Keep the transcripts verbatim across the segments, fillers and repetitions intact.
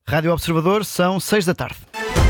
Rádio Observador, são seis da tarde.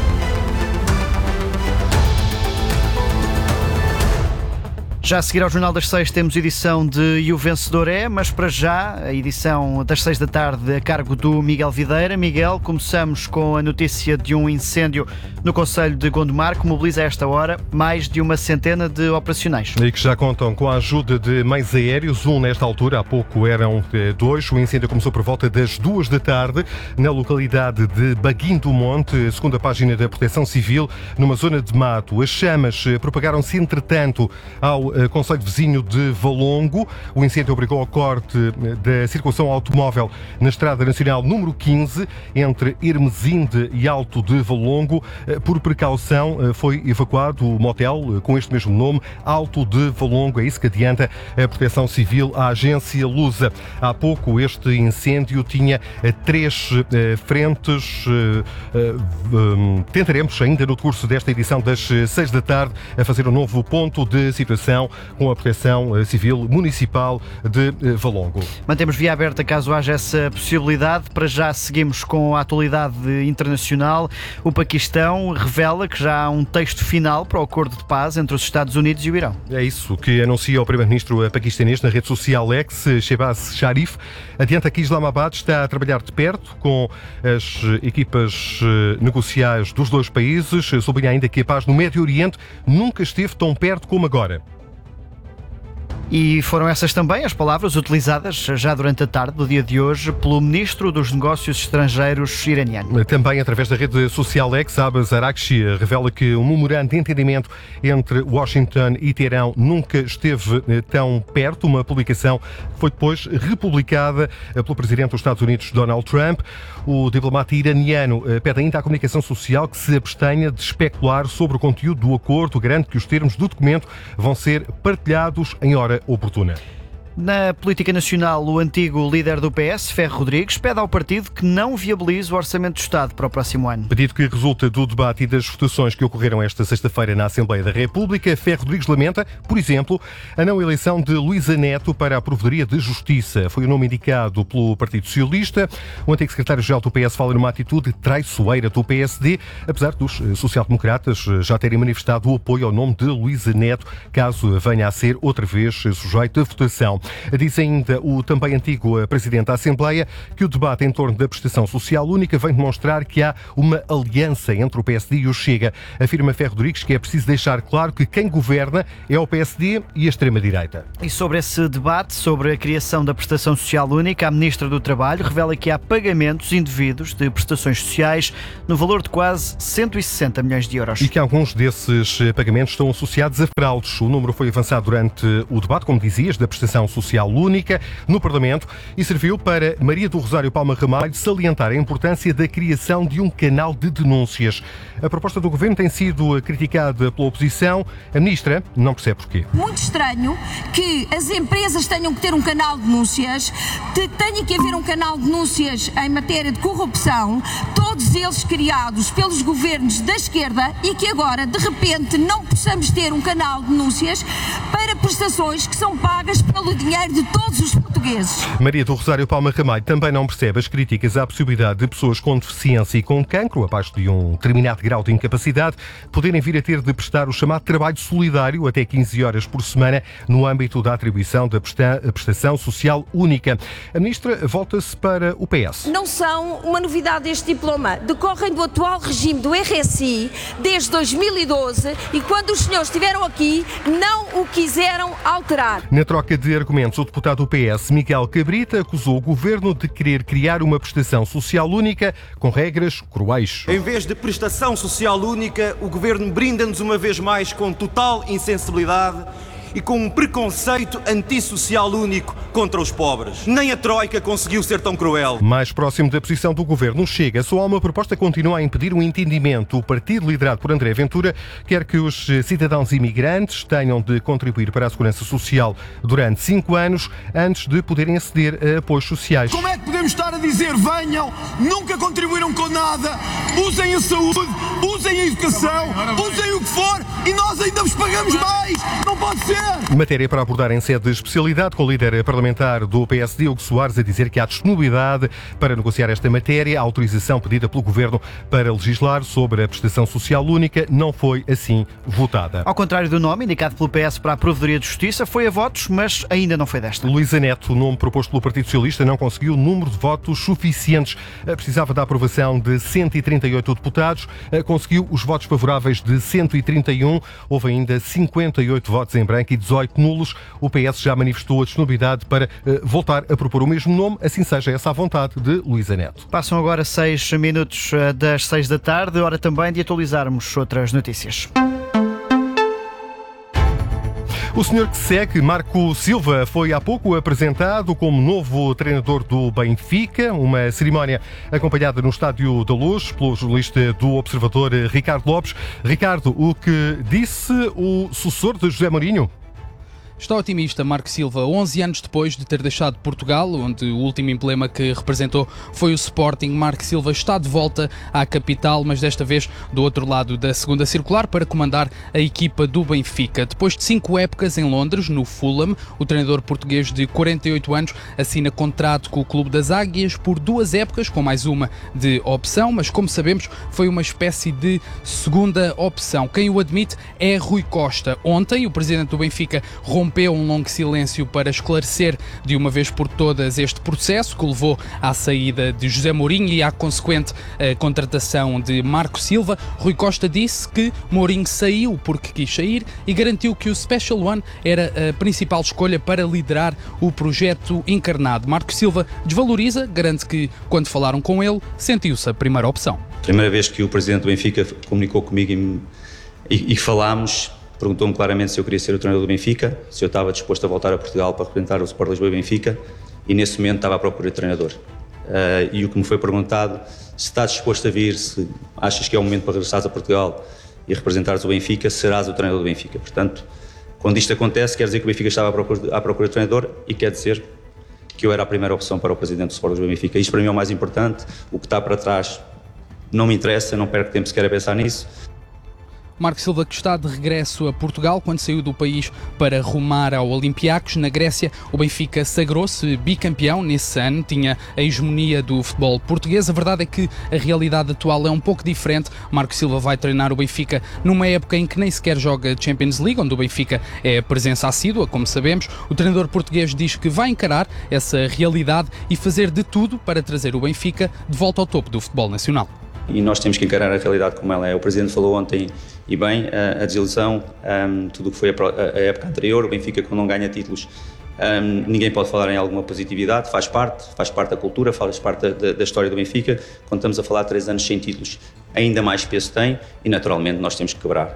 Já a seguir ao Jornal das Seis temos edição de E o Vencedor é, mas para já a edição das seis da tarde a cargo do Miguel Videira. Miguel, começamos com a notícia de um incêndio no concelho de Gondomar que mobiliza a esta hora mais de uma centena de operacionais. E que já contam com a ajuda de meios aéreos, um nesta altura, há pouco eram dois. O incêndio começou por volta das duas da tarde na localidade de Baguim do Monte, segundo a página da Proteção Civil, numa zona de mato. As chamas propagaram-se entretanto ao concelho vizinho de Valongo. O incêndio obrigou ao corte da circulação automóvel na Estrada Nacional número quinze, entre Hermesinde e Alto de Valongo. Por precaução, foi evacuado o motel com este mesmo nome, Alto de Valongo. É isso que adianta a Proteção Civil à agência Lusa. Há pouco este incêndio tinha três frentes. Tentaremos ainda no curso desta edição das seis da tarde a fazer um novo ponto de situação com a Proteção Civil Municipal de Valongo. Mantemos via aberta caso haja essa possibilidade. Para já seguimos com a atualidade internacional. O Paquistão revela que já há um texto final para o acordo de paz entre os Estados Unidos e o Irão. É isso que anuncia o primeiro-ministro paquistanês na rede social X, Shehbaz Sharif. Adianta que Islamabad está a trabalhar de perto com as equipas negociais dos dois países. Sublinha ainda que a paz no Médio Oriente nunca esteve tão perto como agora. E foram essas também as palavras utilizadas já durante a tarde do dia de hoje pelo Ministro dos Negócios Estrangeiros iraniano. Também através da rede social X, Abbas Araghchi revela que o memorando de entendimento entre Washington e Teherão nunca esteve tão perto. Uma publicação que foi depois republicada pelo Presidente dos Estados Unidos, Donald Trump. O diplomata iraniano pede ainda à comunicação social que se abstenha de especular sobre o conteúdo do acordo. Garante que os termos do documento vão ser partilhados em hora oportuna. Na política nacional, o antigo líder do P S, Ferro Rodrigues, pede ao partido que não viabilize o Orçamento do Estado para o próximo ano. Pedido que resulta do debate e das votações que ocorreram esta sexta-feira na Assembleia da República. Ferro Rodrigues lamenta, por exemplo, a não eleição de Luísa Neto para a Provedoria de Justiça. Foi o nome indicado pelo Partido Socialista. O antigo secretário-geral do P S fala numa atitude traiçoeira do P S D, apesar dos social-democratas já terem manifestado o apoio ao nome de Luísa Neto, caso venha a ser outra vez sujeito a votação. Diz ainda o também antigo Presidente da Assembleia que o debate em torno da prestação social única vem demonstrar que há uma aliança entre o P S D e o Chega. Afirma Ferro Rodrigues que é preciso deixar claro que quem governa é o P S D e a extrema-direita. E sobre esse debate, sobre a criação da prestação social única, a Ministra do Trabalho revela que há pagamentos indevidos de prestações sociais no valor de quase cento e sessenta milhões de euros. E que alguns desses pagamentos estão associados a fraudes. O número foi avançado durante o debate, como dizias, da prestação social única no Parlamento e serviu para Maria do Rosário Palma Ramalho salientar a importância da criação de um canal de denúncias. A proposta do Governo tem sido criticada pela oposição. A Ministra não percebe porquê. Muito estranho que as empresas tenham que ter um canal de denúncias, que tenha que haver um canal de denúncias em matéria de corrupção, todos eles criados pelos governos da esquerda e que agora, de repente, não possamos ter um canal de denúncias para prestações que são pagas pelo dinheiro de todos os portugueses. Maria do Rosário Palma Ramalho também não percebe as críticas à possibilidade de pessoas com deficiência e com cancro, abaixo de um determinado grau de incapacidade, poderem vir a ter de prestar o chamado trabalho solidário até quinze horas por semana no âmbito da atribuição da prestação social única. A Ministra volta-se para o P S. Não são uma novidade este diploma. Decorrem do atual regime do R S I desde dois mil e doze e quando os senhores estiveram aqui não o quiseram alterar. Na troca de argumentos, o deputado do P S, Miguel Cabrita, acusou o Governo de querer criar uma prestação social única com regras cruéis. Em vez de prestação social única, o Governo brinda-nos uma vez mais com total insensibilidade e com um preconceito antissocial único contra os pobres. Nem a Troika conseguiu ser tão cruel. Mais próximo da posição do Governo Chega, só há uma proposta que continua a impedir o entendimento. O partido liderado por André Ventura quer que os cidadãos imigrantes tenham de contribuir para a segurança social durante cinco anos antes de poderem aceder a apoios sociais. Como é que podemos estar a dizer venham, nunca contribuíram com nada, usem a saúde, usem a educação, usem o que for e nós ainda vos pagamos mais. Não pode ser. Matéria para abordar em sede de especialidade, com o líder parlamentar do P S D, Hugo Soares, a dizer que há disponibilidade para negociar esta matéria. A autorização pedida pelo Governo para legislar sobre a prestação social única não foi assim votada. Ao contrário do nome indicado pelo P S para a Provedoria de Justiça, foi a votos, mas ainda não foi desta. Luísa Neto, o nome proposto pelo Partido Socialista, não conseguiu o número de votos suficientes. Precisava da aprovação de cento e trinta e oito deputados, conseguiu os votos favoráveis de cento e trinta e um, houve ainda cinquenta e oito votos em branco e dezoito nulos. O P S já manifestou a disponibilidade para voltar a propor o mesmo nome, assim seja essa a vontade de Luísa Neto. Passam agora seis minutos das seis da tarde, hora também de atualizarmos outras notícias. O senhor que segue, Marco Silva, foi há pouco apresentado como novo treinador do Benfica, uma cerimónia acompanhada no Estádio da Luz pelo jornalista do Observador Ricardo Lopes. Ricardo, o que disse o sucessor de José Mourinho? Está otimista Marco Silva, onze anos depois de ter deixado Portugal, onde o último emblema que representou foi o Sporting. Marco Silva está de volta à capital, mas desta vez do outro lado da segunda circular, para comandar a equipa do Benfica. Depois de cinco épocas em Londres, no Fulham, o treinador português de quarenta e oito anos assina contrato com o Clube das Águias por duas épocas, com mais uma de opção, mas como sabemos foi uma espécie de segunda opção. Quem o admite é Rui Costa. Ontem, o presidente do Benfica rompeu rompeu um longo silêncio para esclarecer de uma vez por todas este processo que levou à saída de José Mourinho e à consequente eh, contratação de Marco Silva. Rui Costa disse que Mourinho saiu porque quis sair e garantiu que o Special One era a principal escolha para liderar o projeto encarnado. Marco Silva desvaloriza, garante que quando falaram com ele sentiu-se a primeira opção. Primeira vez que o presidente do Benfica comunicou comigo e, e, e falámos, perguntou-me claramente se eu queria ser o treinador do Benfica, se eu estava disposto a voltar a Portugal para representar o Sport Lisboa e Benfica, e nesse momento estava à procura de treinador. Uh, e o que me foi perguntado, se estás disposto a vir, se achas que é o momento para regressares a Portugal e representares o Benfica, serás o treinador do Benfica. Portanto, quando isto acontece, quer dizer que o Benfica estava à procura de, à procura de treinador e quer dizer que eu era a primeira opção para o presidente do Sport Lisboa e Benfica. Isto para mim é o mais importante, o que está para trás não me interessa, não perco tempo sequer a pensar nisso. Marco Silva, que está de regresso a Portugal quando saiu do país para rumar ao Olympiacos. Na Grécia, o Benfica sagrou-se bicampeão nesse ano, tinha a hegemonia do futebol português. A verdade é que a realidade atual é um pouco diferente. Marco Silva vai treinar o Benfica numa época em que nem sequer joga Champions League, onde o Benfica é presença assídua, como sabemos. O treinador português diz que vai encarar essa realidade e fazer de tudo para trazer o Benfica de volta ao topo do futebol nacional. E nós temos que encarar a realidade como ela é. O Presidente falou ontem, e bem, a, a desilusão, um, tudo o que foi a, a época anterior, o Benfica quando não ganha títulos, um, ninguém pode falar em alguma positividade, faz parte, faz parte da cultura, faz parte da, da história do Benfica. Quando estamos a falar de três anos sem títulos, ainda mais peso tem e naturalmente nós temos que quebrar.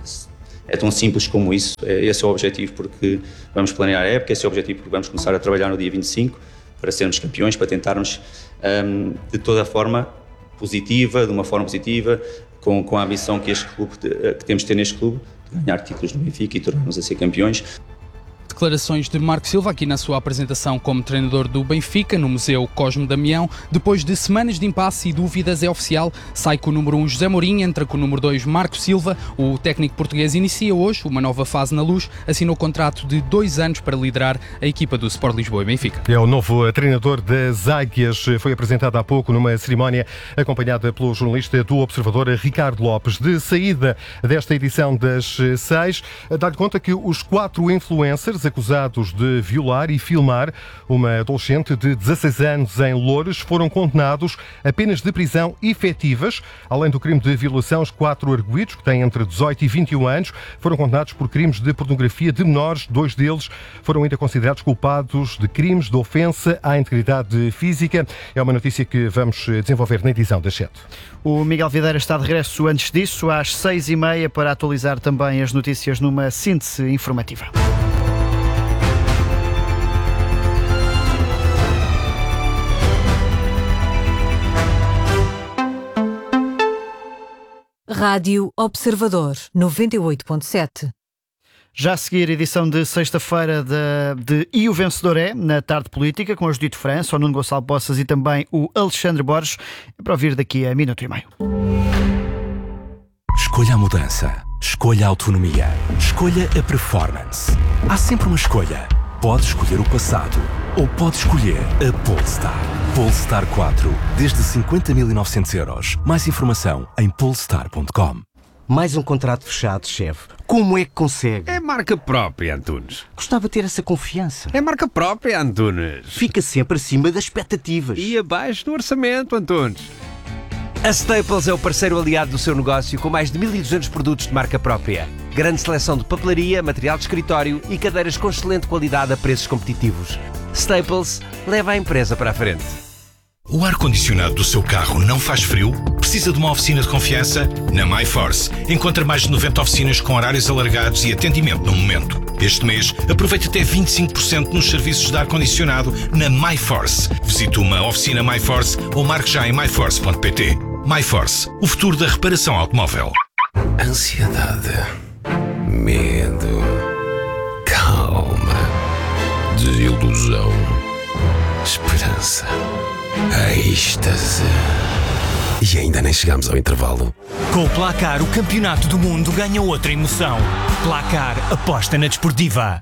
É tão simples como isso, esse é o objetivo, porque vamos planear a época, esse é o objetivo porque vamos começar a trabalhar no dia vinte e cinco para sermos campeões, para tentarmos um, de toda a forma positiva, de uma forma positiva, com, com a ambição que, este clube, que temos de ter neste clube, de ganhar títulos no Benfica e tornar-nos a ser campeões. Declarações de Marco Silva aqui na sua apresentação como treinador do Benfica no Museu Cosme Damião. Depois de semanas de impasse e dúvidas, é oficial, sai com o número um José Mourinho, entra com o número dois Marco Silva. O técnico português inicia hoje uma nova fase na Luz, assinou contrato de dois anos para liderar a equipa do Sport Lisboa e Benfica. É o novo treinador das Águias, foi apresentado há pouco numa cerimónia acompanhada pelo jornalista do Observador Ricardo Lopes. De saída desta edição das seis, dá-lhe conta que os quatro influencers acusados de violar e filmar uma adolescente de dezasseis anos em Loures foram condenados a penas de prisão efetivas. Além do crime de violação, os quatro arguidos, que têm entre dezoito e vinte e um anos, foram condenados por crimes de pornografia de menores. Dois deles foram ainda considerados culpados de crimes de ofensa à integridade física. É uma notícia que vamos desenvolver na edição das sete. O Miguel Videira está de regresso antes disso, às seis e meia, para atualizar também as notícias numa síntese informativa. Rádio Observador, noventa e oito ponto sete. Já a seguir, edição de sexta-feira de, de E o Vencedor é, na Tarde Política, com a Judite França, o Nuno Gonçalo Poças e também o Alexandre Borges, para ouvir daqui a minuto e meio. Escolha a mudança. Escolha a autonomia. Escolha a performance. Há sempre uma escolha. Pode escolher o passado ou pode escolher a Polestar. Polestar quatro, desde cinquenta mil e novecentos euros. Mais informação em polestar ponto com. Mais um contrato fechado, chefe. Como é que consegue? É marca própria, Antunes. Gostava de ter essa confiança. É marca própria, Antunes. Fica sempre acima das expectativas. E abaixo do orçamento, Antunes. A Staples é o parceiro aliado do seu negócio com mais de mil e duzentos produtos de marca própria. Grande seleção de papelaria, material de escritório e cadeiras com excelente qualidade a preços competitivos. Staples leva a empresa para a frente. O ar-condicionado do seu carro não faz frio? Precisa de uma oficina de confiança? Na MyForce. Encontra mais de noventa oficinas com horários alargados e atendimento no momento. Este mês, aproveite até vinte e cinco por cento nos serviços de ar-condicionado na MyForce. Visite uma oficina MyForce ou marque já em my force ponto p t. MyForce, o futuro da reparação automóvel. Ansiedade, medo, calma, desilusão, esperança, êxtase. E ainda nem chegamos ao intervalo. Com o Placar, o campeonato do mundo ganha outra emoção. Placar, aposta na desportiva.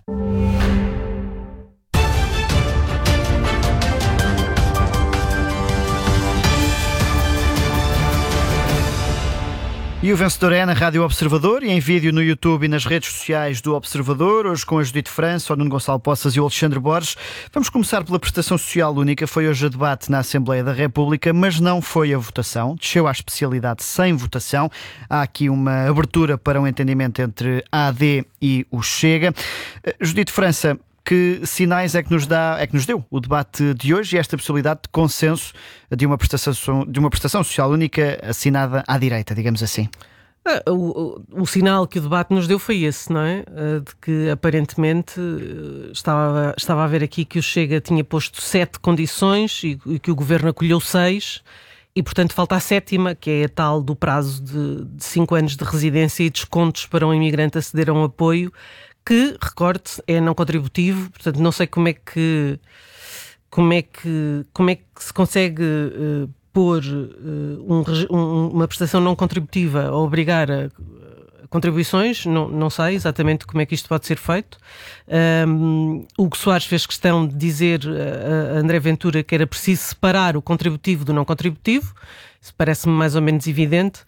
E o vencedor é na Rádio Observador e em vídeo no YouTube e nas redes sociais do Observador, hoje com a Judite França, o Nuno Gonçalo Poças e o Alexandre Borges. Vamos começar pela prestação social única. Foi hoje a debate na Assembleia da República, mas não foi a votação. Desceu à especialidade sem votação. Há aqui uma abertura para um entendimento entre a AD e o Chega. Judite França, que sinais é que nos dá, é que nos deu o debate de hoje e esta possibilidade de consenso de uma prestação, de uma prestação social única assinada à direita, digamos assim? Ah, o, o, o sinal que o debate nos deu foi esse, não é? De que aparentemente estava, estava a ver aqui que o Chega tinha posto sete condições e, e que o Governo acolheu seis e, portanto, falta a sétima, que é a tal do prazo de, de cinco anos de residência e descontos para um imigrante aceder a um apoio que, recorde-se, é não contributivo, portanto não sei como é que como é que, como é que se consegue uh, pôr uh, um, um, uma prestação não contributiva a obrigar a, a contribuições, não, não sei exatamente como é que isto pode ser feito. Um, Hugo Soares fez questão de dizer a, a André Ventura que era preciso separar o contributivo do não contributivo, isso parece-me mais ou menos evidente.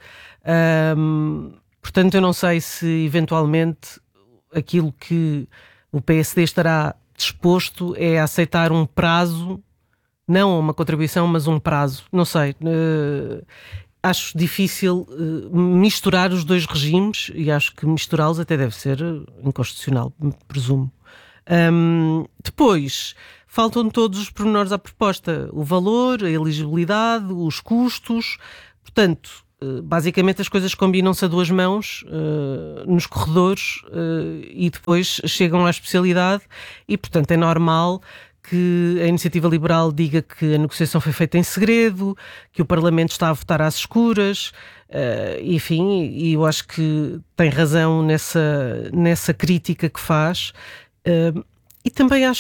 Um, portanto eu não sei se eventualmente aquilo que o P S D estará disposto é a aceitar um prazo, não uma contribuição, mas um prazo. Não sei. Uh, acho difícil uh, misturar os dois regimes e acho que misturá-los até deve ser inconstitucional, presumo. Um, depois, faltam todos os pormenores à proposta. O valor, a elegibilidade, os custos. Portanto, basicamente as coisas combinam-se a duas mãos uh, nos corredores uh, e depois chegam à especialidade e, portanto, é normal que a Iniciativa Liberal diga que a negociação foi feita em segredo, que o Parlamento está a votar às escuras, uh, enfim, e eu acho que tem razão nessa, nessa crítica que faz. Uh, E também acho